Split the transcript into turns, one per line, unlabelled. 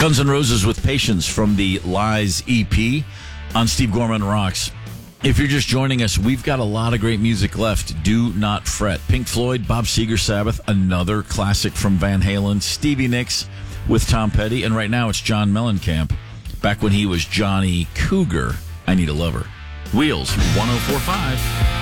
Guns N' Roses with Patience from the Lies EP on Steve Gorman Rocks. If you're just joining us, we've got a lot of great music left. Do not fret. Pink Floyd, Bob Seger, Sabbath, another classic from Van Halen, Stevie Nicks with Tom Petty, and right now it's John Mellencamp, back when he was Johnny Cougar, I Need a Lover. Wheels, 104.5.